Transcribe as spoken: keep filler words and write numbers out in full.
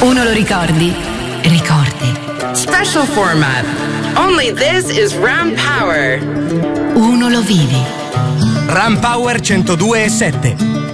Uno lo ricordi? Ricordi. Special format. Only this is Ram Power. Uno lo vivi. Ram Power centodue e sette.